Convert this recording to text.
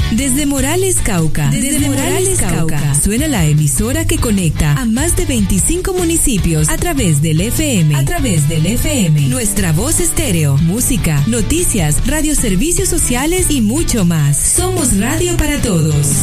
Desde Morales, Cauca. Suena la emisora que conecta a más de 25 municipios a través del FM. Nuestra voz estéreo, música, noticias, radioservicios sociales y mucho más. Somos radio para todos.